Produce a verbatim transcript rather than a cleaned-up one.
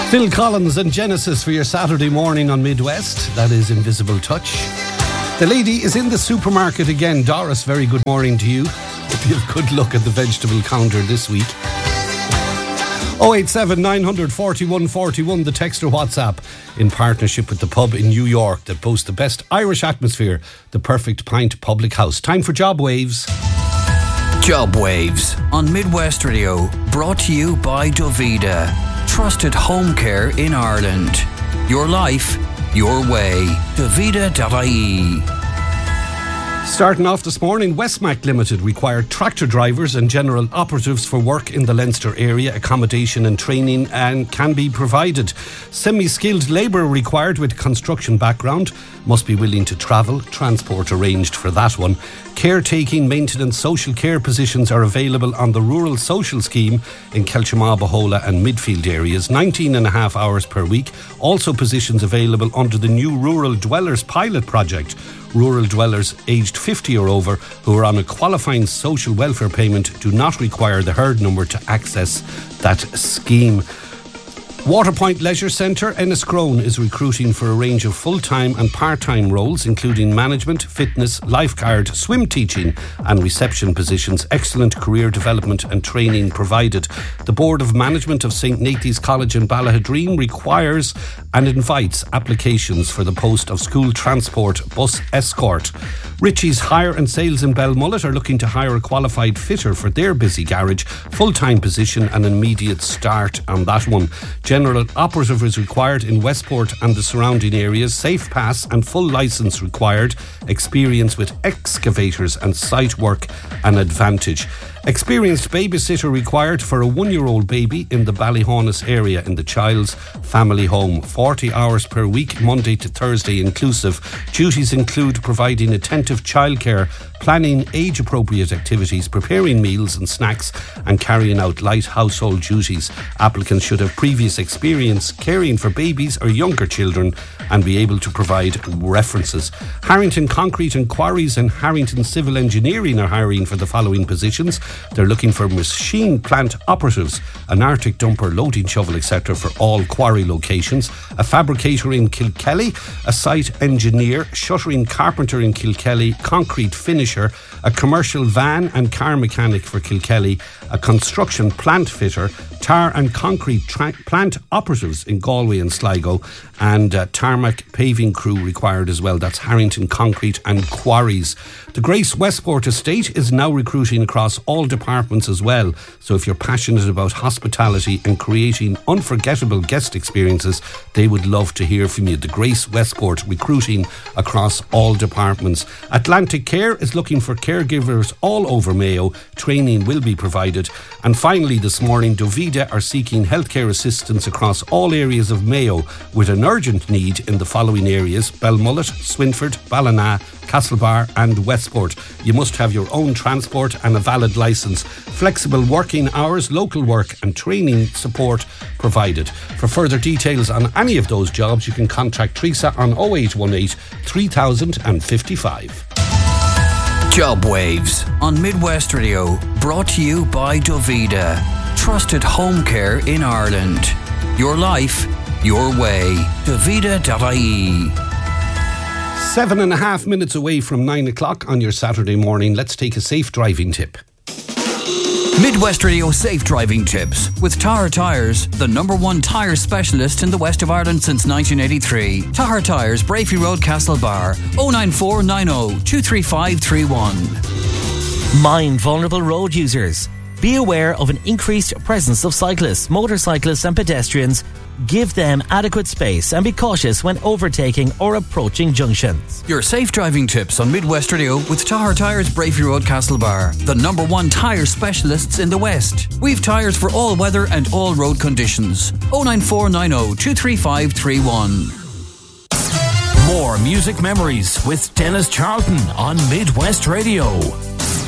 Phil Collins and Genesis for your Saturday morning on Midwest. That is Invisible Touch. The lady is in the supermarket again. Doris, very good morning to you. Hope you have good luck at the vegetable counter this week. oh eight seven, nine four one, four one, the text or WhatsApp, in partnership with the pub in New York that boasts the best Irish atmosphere, the Perfect Pint Public House. Time for Job Waves. Job Waves on Midwest Radio, brought to you by Dovida. Trusted home care in Ireland. Your life, your way. Dovida dot I E. Starting off this morning, Westmac Limited required tractor drivers and general operatives for work in the Leinster area. Accommodation and training and can be provided. Semi-skilled labour required with construction background. Must be willing to travel. Transport arranged for that one. Caretaking, maintenance, social care positions are available on the Rural Social Scheme in Kelchama, Bohola and Midfield areas. nineteen and a half hours per week. Also positions available under the new Rural Dwellers Pilot Project. Rural dwellers aged fifty or over who are on a qualifying social welfare payment do not require the herd number to access that scheme. Waterpoint Leisure Centre, Enniscrone, is recruiting for a range of full-time and part-time roles, including management, fitness, lifeguard, swim teaching and reception positions. Excellent career development and training provided. The Board of Management of Saint Nathan's College in Ballahadreen requires and invites applications for the post of school transport bus escort. Ritchie's Hire and Sales in Belmullet are looking to hire a qualified fitter for their busy garage. Full-time position and immediate start on that one. General operative is required in Westport and the surrounding areas. Safe pass and full licence required. Experience with excavators and site work an advantage. Experienced babysitter required for a one-year-old baby in the Ballyhonus area in the child's family home. forty hours per week, Monday to Thursday inclusive. Duties include providing attentive childcare, planning age-appropriate activities, preparing meals and snacks, and carrying out light household duties. Applicants should have previous experience caring for babies or younger children and be able to provide references. Harrington Concrete and Quarries and Harrington Civil Engineering are hiring for the following positions. They're looking for machine plant operatives, an Arctic dumper, loading shovel, et cetera for all quarry locations, a fabricator in Kilkelly, a site engineer, shuttering carpenter in Kilkelly, concrete finisher, a commercial van and car mechanic for Kilkelly, a construction plant fitter, tar and concrete tra- plant operatives in Galway and Sligo, and uh, tarmac paving crew required as well. That's Harrington Concrete and Quarries. The Grace Westport Estate is now recruiting across all departments as well. So if you're passionate about hospitality and creating unforgettable guest experiences, they would love to hear from you. The Grace Westport recruiting across all departments. Atlantic Care is looking for caregivers all over Mayo. Training will be provided. And finally this morning, Dovida are seeking healthcare assistance across all areas of Mayo with an urgent need in the following areas: Belmullet, Swinford, Ballina, Castlebar and Westport. You must have your own transport and a valid licence. Flexible working hours, local work and training support provided. For further details on any of those jobs, you can contact Teresa on oh eight one eight, three thousand fifty-five. Job Waves on Midwest Radio, brought to you by Dovida. Trusted home care in Ireland. Your life, your way. Dovida dot I E. Seven and a half minutes away from nine o'clock on your Saturday morning. Let's take a safe driving tip. Midwest Radio Safe Driving Tips with Tahar Tyres, the number one tyre specialist in the west of Ireland since nineteen eighty-three. Tahar Tyres, Brafey Road, Castlebar, oh nine four nine oh, two three five three one. Mind vulnerable road users. Be aware of an increased presence of cyclists, motorcyclists and pedestrians. Give them adequate space and be cautious when overtaking or approaching junctions. Your safe driving tips on Midwest Radio with Tahar Tyres, Brafey Road, Castlebar, the number one tyre specialists in the West. We've tyres for all weather and all road conditions. oh nine four nine oh, two three five three one. More music memories with Dennis Charlton on Midwest Radio.